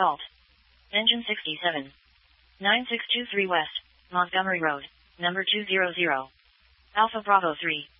Salt. Engine 67. 9623 West, Montgomery Road, number 200. Alpha Bravo 3.